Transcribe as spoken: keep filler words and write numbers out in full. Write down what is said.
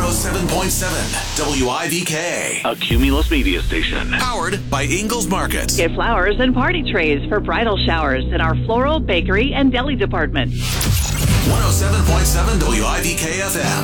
oh seven point seven W I V K. A Cumulus media station. Powered by Ingles Market. Get flowers and party trays for bridal showers in our floral, bakery, and deli department. one oh seven point seven W I V K F M.